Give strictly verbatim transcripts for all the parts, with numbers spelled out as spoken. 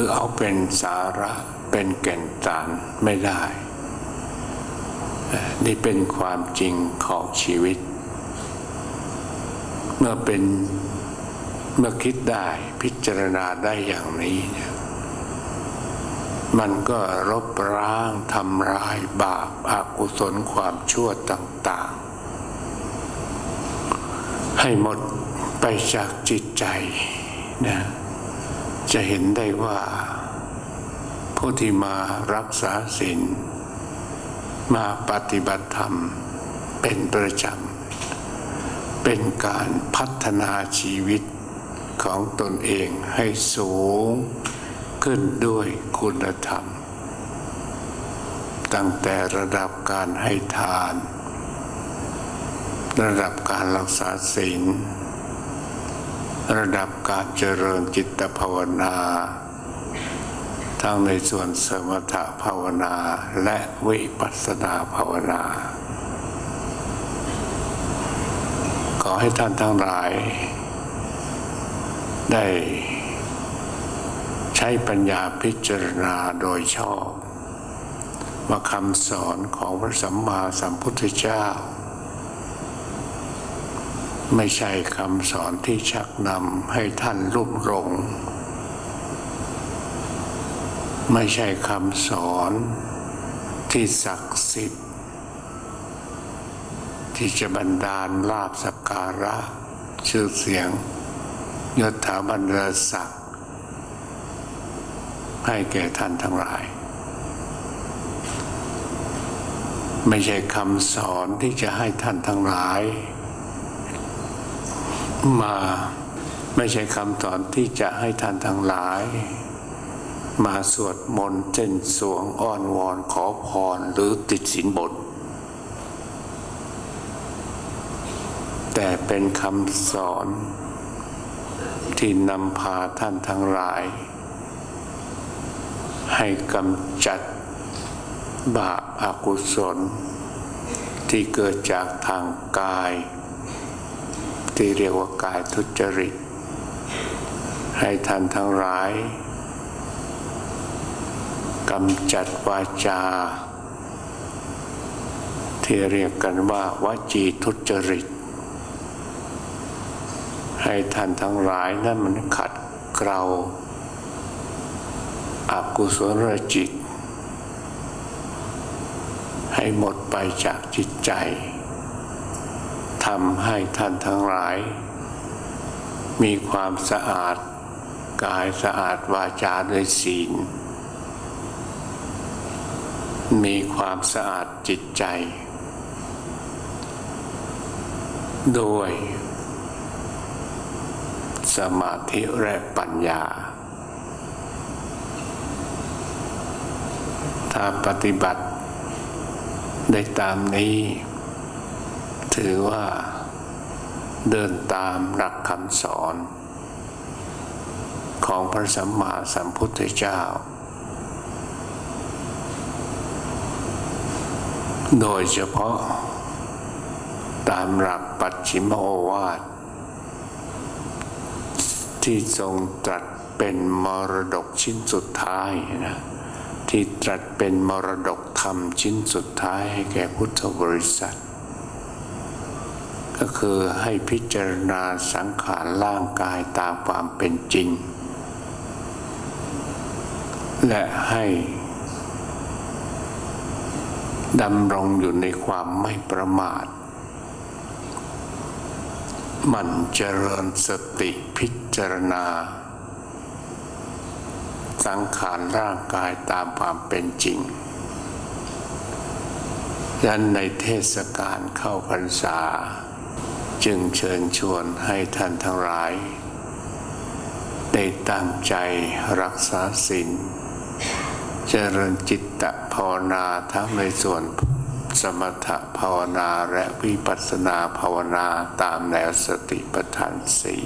เอาเป็นสาระเป็นแก่นสารไม่ได้นี่เป็นความจริงของชีวิตเมื่อเป็นเมื่อคิดได้พิจารณาได้อย่างนี้เนี่ยมันก็ลบล้างทำลายบาปอกุศลความชั่วต่างๆให้หมดไปจากจิตใจนะจะเห็นได้ว่าผู้ที่มารักษาศีลมาปฏิบัติธรรมเป็นประจำเป็นการพัฒนาชีวิตของตนเองให้สูงขึ้นด้วยคุณธรรมตั้งแต่ระดับการให้ทานระดับการรักษาศีลระดับการเจริญจิตภาวนาทั้งในส่วนสมถภาวนาและวิปัสสนาภาวนาขอให้ท่านทั้งหลายได้ใช้ปัญญาพิจารณาโดยชอบว่าคำสอนของพระสัมมาสัมพุทธเจ้าไม่ใช่คำสอนที่ชักนำให้ท่านลุ่มหลงไม่ใช่คำสอนที่ศักดิ์สิทธิ์ที่จะบันดาลลาภสักการะชื่อเสียงยศถาบรรดาศักดิ์ให้แก่ท่านทั้งหลายไม่ใช่คำสอนที่จะให้ท่านทั้งหลายมาไม่ใช่คำสอนที่จะให้ท่านทั้งหลายมาสวดมนต์เส้นสวงอ้อนวอนขอพรหรือติดสินบนแต่เป็นคำสอนที่นำพาท่านทั้งหลายให้กำจัดบาปอกุศลที่เกิดจากทางกายที่เรียกว่ากายทุจริตให้ท่านทั้งหลายกำจัดวาจาที่เรียกกันว่าวจีทุจริตให้ท่านทั้งหลายนั้นมันขัดเกลาอกุศลจิตให้หมดไปจากจิตใจทำให้ท่านทั้งหลายมีความสะอาดกายสะอาดวาจาด้วยศีลมีความสะอาดจิตใจด้วยสมาธิและปัญญาถ้าปฏิบัติได้ตามนี้ถือว่าเดินตามหลักคำสอนของพระสัมมาสัมพุทธเจ้าโดยเฉพาะตามหลักปัจฉิมโอวาทที่ทรงตรัสเป็นมรดกชิ้นสุดท้ายนะที่ตรัสเป็นมรดกธรรมชิ้นสุดท้ายให้แก่พุทธบริษัทก็คือให้พิจารณาสังขารร่างกายตามความเป็นจริงและให้ดำรงอยู่ในความไม่ประมาทหมั่นเจริญสติพิจารณาสังขารร่างกายตามความเป็นจริงดังนั้นในเทศกาลเข้าพรรษาจึงเชิญชวนให้ท่านทั้งหลายได้ตั้งใจรักษาศีลเจริญจิตตภาวนาทั้งในส่วนสมถภาวนาและวิปัสสนาภาวนาตามแนวสติปัฏฐานสี่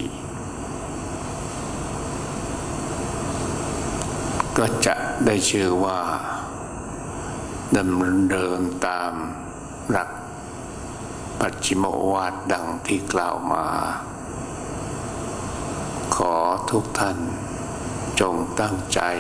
ก็จะได้ชื่อว่าดำเนินตามหลักปัจฉิมโอวาทดังที่กล่าวมาขอทุกท่านจงตั้งใจ